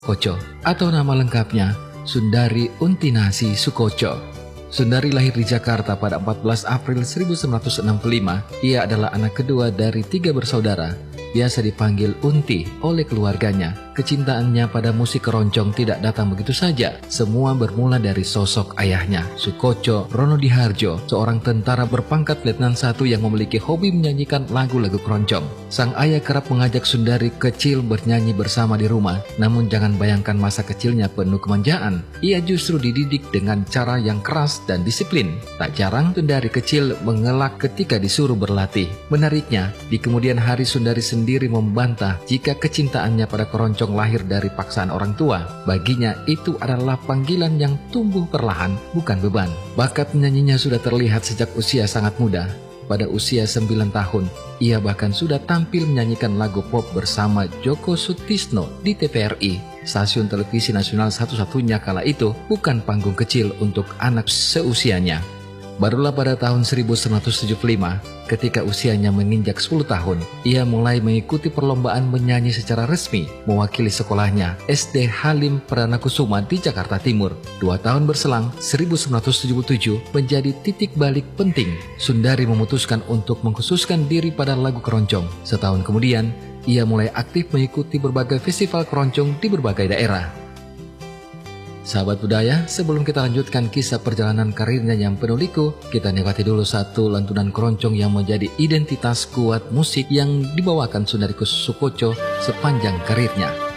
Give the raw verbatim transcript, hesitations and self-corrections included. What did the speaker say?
Koco atau nama lengkapnya Sundari Untinasi Sukoco. Sundari lahir di Jakarta pada empat belas April seribu sembilan ratus enam puluh lima. Ia adalah anak kedua dari tiga bersaudara. Biasa dipanggil Unti oleh keluarganya. Kecintaannya pada musik keroncong tidak datang begitu saja. Semua bermula dari sosok ayahnya, Sukoco Ronodiharjo, seorang tentara berpangkat letnan satu yang memiliki hobi menyanyikan lagu-lagu keroncong. Sang ayah kerap mengajak Sundari kecil bernyanyi bersama di rumah. Namun jangan bayangkan masa kecilnya penuh kemanjaan. Ia justru dididik dengan cara yang keras dan disiplin. Tak jarang Sundari kecil mengelak ketika disuruh berlatih. Menariknya, di kemudian hari Sundari sendiri membantah jika kecintaannya pada keroncong lahir dari paksaan orang tua. Baginya itu adalah panggilan yang tumbuh perlahan, bukan beban. Bakat menyanyinya sudah terlihat sejak usia sangat muda. Pada usia sembilan tahun, ia bahkan sudah tampil menyanyikan lagu pop bersama Djoko Sutisno di T V R I, stasiun televisi nasional satu-satunya kala itu. Bukan panggung kecil untuk anak seusianya. Barulah pada tahun seribu sembilan ratus tujuh puluh lima, ketika usianya menginjak sepuluh tahun, ia mulai mengikuti perlombaan menyanyi secara resmi mewakili sekolahnya S D Halim Perdanakusuma di Jakarta Timur. Dua tahun berselang, seribu sembilan ratus tujuh puluh tujuh menjadi titik balik penting. Sundari memutuskan untuk mengkhususkan diri pada lagu keroncong. Setahun kemudian, ia mulai aktif mengikuti berbagai festival keroncong di berbagai daerah. Sahabat budaya, sebelum kita lanjutkan kisah perjalanan karirnya yang penuh liku, kita nikmati dulu satu lantunan keroncong yang menjadi identitas kuat musik yang dibawakan Sundari Sukoco sepanjang karirnya.